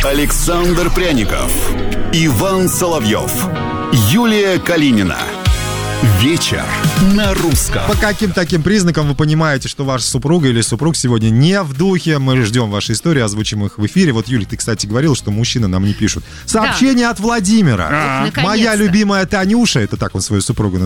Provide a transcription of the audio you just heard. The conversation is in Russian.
Александр Пряников, Иван Соловьев, Юлия Калинина. Вечер на русском. По каким таким признакам вы понимаете, что ваша супруга или супруг сегодня не в духе? Мы ждем ваши истории, озвучим их в эфире. Вот, Юля, ты, кстати, говорила, что мужчины нам не пишут. Сообщение от Владимира. Вот, Моя любимая Танюша, это так он свою супругу